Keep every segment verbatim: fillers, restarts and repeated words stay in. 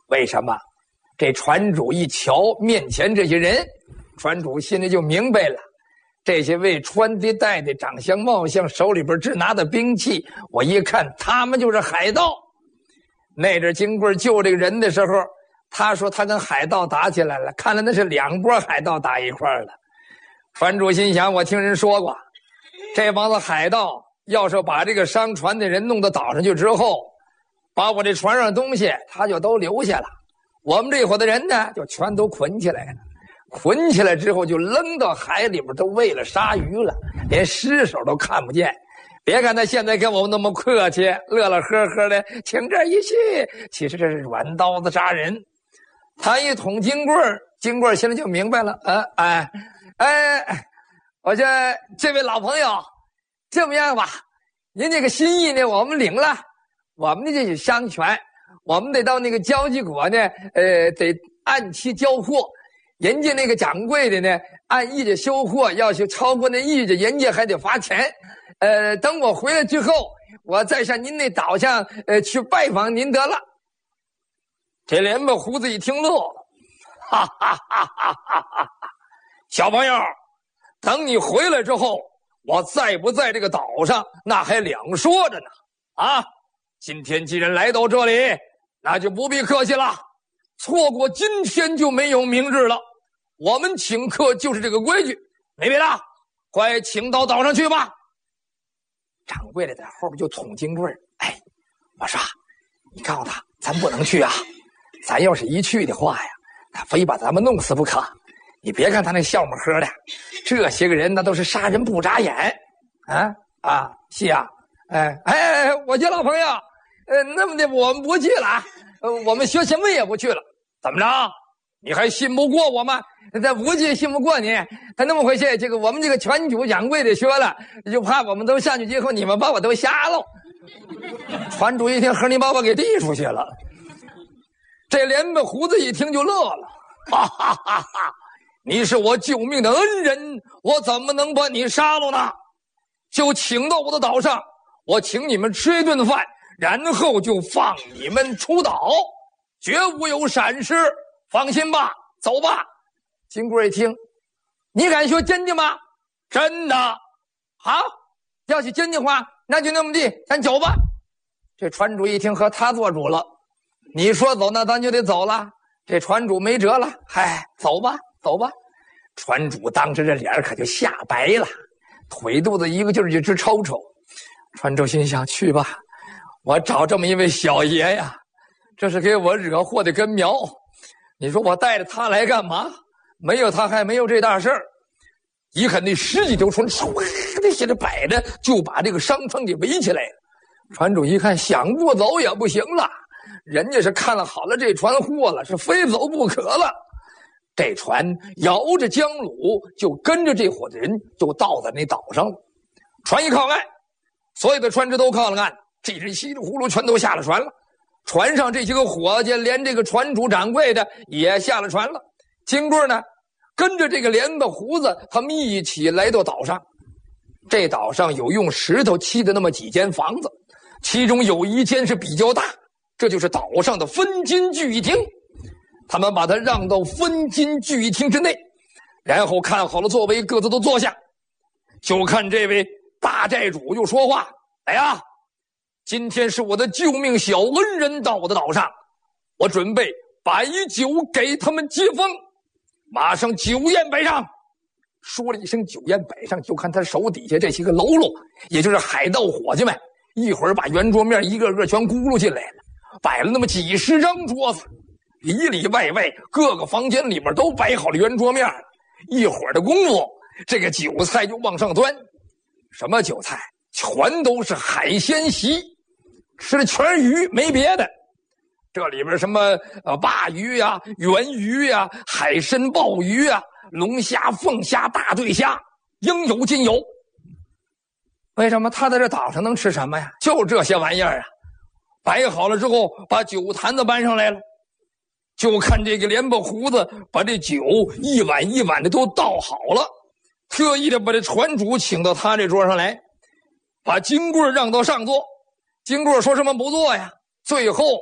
为什么？这船主一瞧面前这些人，船主心里就明白了，这些位穿的戴的长相貌相，手里边直拿的兵器，我一看他们就是海盗。那阵金贵救这个人的时候，他说他跟海盗打起来了，看来那是两拨海盗打一块了。船主心想，我听人说过，这帮子海盗要是把这个商船的人弄到岛上去之后，把我这船上的东西他就都留下了，我们这伙的人呢就全都捆起来了，捆起来之后就扔到海里边，都喂了鲨鱼了，连尸首都看不见。别看他现在跟我们那么客气，乐乐呵呵的，请这一去，其实这是软刀子扎人。他一捅金棍儿，金棍儿心里就明白了，呃，哎，哎，我这这位老朋友，这么样吧，您这个心意呢，我们领了，我们的这是商权，我们得到那个交际国呢，呃，得按期交货。人家那个掌柜的呢，按意的收货，要是超过那意的，人家还得罚钱。呃，等我回来之后，我再上您那岛上，呃，去拜访您得了。这连把胡子一听乐了，哈哈哈哈哈哈！小朋友，等你回来之后，我在不在这个岛上，那还两说着呢。啊，今天既然来到这里，那就不必客气了。错过今天就没有明日了。我们请客就是这个规矩，没别的，快请到岛上去吧。掌柜的在后边就捅金棍儿，哎，我说，你告诉他，咱不能去啊。咱要是一去的话呀，他非把咱们弄死不可。你别看他那笑么呵的，这些个人那都是杀人不眨眼。啊啊，是啊，哎哎，我家老朋友，呃，那么的我们不去了，呃，我们学什么也不去了。怎么着？你还信不过我吗？咱不去信不过你，他那么回事。这个我们这个船主掌柜的说了，就怕我们都上去之后，你们把我都瞎了。船主一听，和你把我给递出去了。这连把胡子一听就乐了，哈哈哈哈！你是我救命的恩人，我怎么能把你杀了呢？就请到我的岛上，我请你们吃一顿饭，然后就放你们出岛，绝无有闪失。放心吧，走吧。金贵一听，你敢说真的吗？真的。好，要是真的话，那就那么地，咱走吧。这船主一听，和他做主了。你说走，那咱就得走了。这船主没辙了，嗨，走吧，走吧。船主当时这脸可就吓白了，腿肚子一个劲儿就直抽抽。船主心想，去吧，我找这么一位小爷呀，这是给我惹祸的根苗。你说我带着他来干嘛？没有他还没有这大事儿。一看那十几条船唰的现在摆着，就把这个商船给围起来了。船主一看，想不走也不行了，人家是看了好了这船货了，是非走不可了。这船摇着江橹，就跟着这伙的人就到在那岛上了。船一靠岸，所有的船只都靠了岸，这人稀里呼噜全都下了船了。船上这些个伙计，连这个船主掌柜的也下了船了。金贵呢，跟着这个连子胡子，他们一起来到岛上。这岛上有用石头砌的那么几间房子，其中有一间是比较大，这就是岛上的分金聚义厅。他们把它让到分金聚义厅之内，然后看好了座位，各自都坐下。就看这位大寨主就说话：“哎呀，今天是我的救命小恩人到我的岛上，我准备摆酒给他们接风，马上酒宴摆上。”说了一声酒宴摆上，就看他手底下这些个喽啰，也就是海盗伙计们，一会儿把圆桌面一个个全咕噜进来了，摆了那么几十张桌子，里里外外各个房间里面都摆好了圆桌面。一会儿的功夫，这个酒菜就往上端。什么酒菜？全都是海鲜席，吃的全鱼，没别的。这里边什么呃鲅鱼呀、圆鱼呀、海参、鲍鱼啊、龙虾、凤虾、大对虾，应有尽有。为什么他在这岛上能吃什么呀？就这些玩意儿啊！摆好了之后，把酒坛子搬上来了，就看这个连把胡子把这酒一碗一碗的都倒好了，特意的把这船主请到他这桌上来，把金贵让到上座。金贵说什么不做呀？最后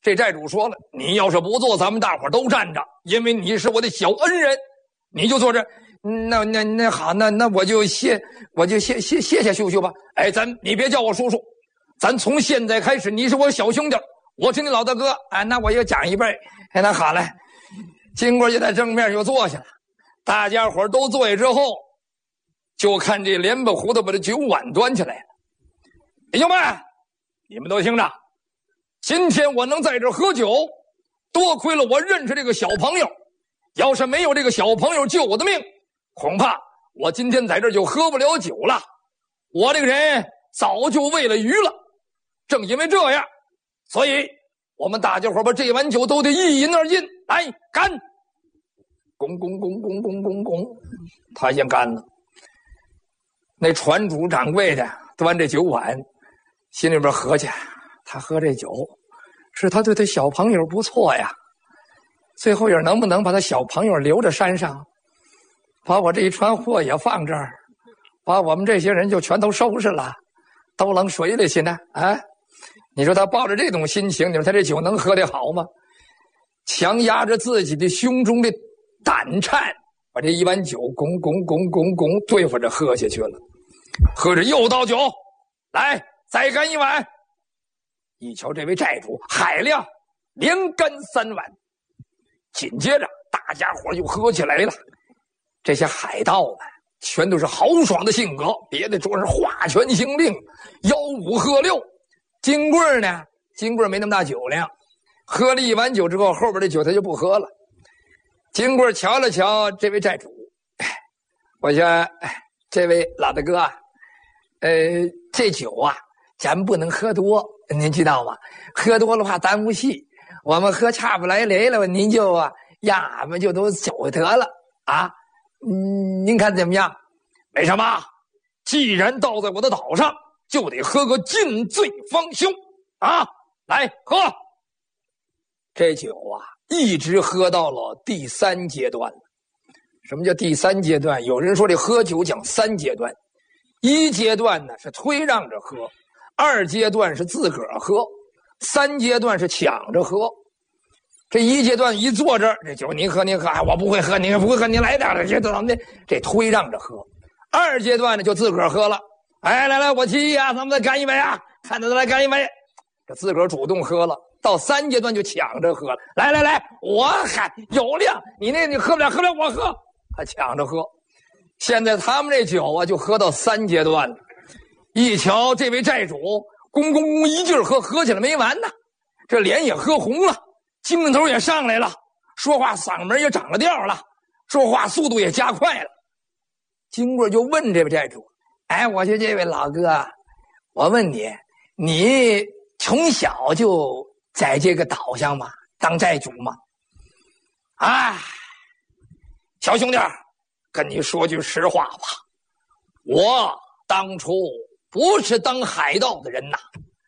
这寨主说了，你要是不坐，咱们大伙都站着，因为你是我的小恩人，你就坐这。那那那好，那那我就歇，我就歇歇歇下休休吧。哎，咱你别叫我叔叔，咱从现在开始，你是我小兄弟，我是你老大哥。哎，那我又长一辈。哎，那好嘞。金贵就在正面就坐下了，大家伙都坐下之后，就看这连巴胡子把这酒碗端起来了。弟兄们，你们都听着，今天我能在这喝酒，多亏了我认识这个小朋友，要是没有这个小朋友救我的命，恐怕我今天在这就喝不了酒了。我这个人早就喂了鱼了。正因为这样，所以我们大家伙把这碗酒都得一饮而尽。来，干！咣咣咣咣咣咣咣，他先干了。那船主掌柜的端这酒碗，心里边合计，他喝这酒是他对他小朋友不错呀，最后也能不能把他小朋友留着山上，把我这一船货也放这儿，把我们这些人就全都收拾了，都扔水里去呢？啊，你说他抱着这种心情，你说他这酒能喝得好吗？强压着自己的胸中的胆颤，把这一碗酒拱拱拱拱拱对付着喝下去了。喝着又倒酒，来再干一碗。一瞧这位寨主海量连干三碗，紧接着大家伙又喝起来了。这些海盗们全都是豪爽的性格，别的桌上画拳行令，吆五喝六。金贵呢，金贵没那么大酒量，喝了一碗酒之后，后边的酒他就不喝了。金贵瞧了瞧这位寨主，我说这位老大哥，呃，这酒啊咱不能喝多，您知道吗？喝多的话耽误戏，我们喝差不来雷了，您就啊让俺们就都走得了啊。嗯，您看怎么样？没什么，既然到在我的岛上，就得喝个尽醉方休啊！来喝。这酒啊一直喝到了第三阶段了。什么叫第三阶段？有人说这喝酒讲三阶段，一阶段呢是推让着喝，二阶段是自个儿喝，三阶段是抢着喝。这一阶段一坐这儿，这酒您喝您喝，哎，我不会喝，您不会喝，您来点儿，这怎么的？这推让着喝。二阶段呢就自个儿喝了，哎，来来，我提议啊，咱们再干一杯啊，看着来干一杯，这自个儿主动喝了。到三阶段就抢着喝了，来来来，我喊有量，你那你喝不了，喝不了我喝，还抢着喝。现在他们这酒啊，就喝到三阶段了。一瞧这位寨主，咣咣咣一劲儿喝，喝起来没完呢，这脸也喝红了，精神头也上来了，说话嗓门也长了调了，说话速度也加快了。金贵就问这位寨主：“哎，我说这位老哥，我问你，你从小就在这个岛上吗？当寨主吗？”哎，小兄弟，跟你说句实话吧，我当初不是当海盗的人呐，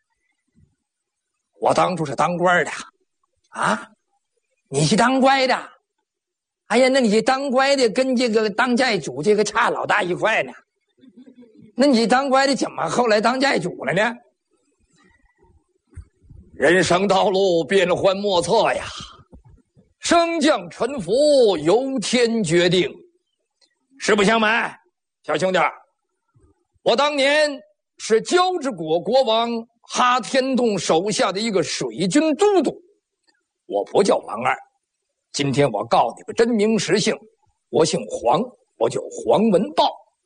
我当初是当官的。啊，你是当官的？哎呀，那你当官的跟这个当寨主这个差老大一块呢。那你当官的怎么后来当寨主了呢？人生道路变幻莫测呀，升降沉浮由天决定。实不相瞒，小兄弟，我当年是交趾国国王哈天洞手下的一个水军都督，我不叫王二。今天我告诉你个真名实姓，我姓黄，我叫黄文豹。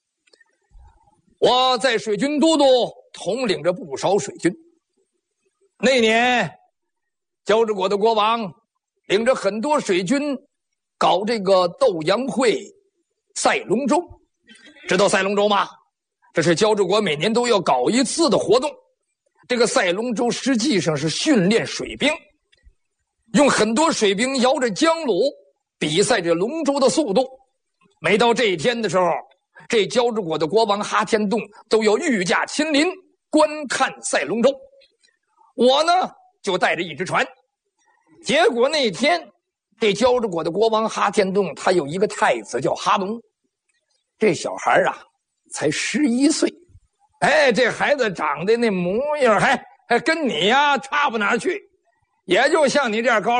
我在水军都督统领着不少水军。那年交趾国的国王领着很多水军搞这个斗羊会赛龙舟，知道赛龙舟吗？这是交趾国每年都要搞一次的活动。这个赛龙舟实际上是训练水兵，用很多水兵摇着江橹比赛这龙舟的速度。每到这一天的时候，这交趾国的国王哈天洞都要御驾亲临观看赛龙舟。我呢就带着一只船，结果那天这交趾国的国王哈天洞他有一个太子叫哈龙，这小孩啊才十一岁，哎，这孩子长得那模样还还跟你呀差不哪去。 也就像你这样高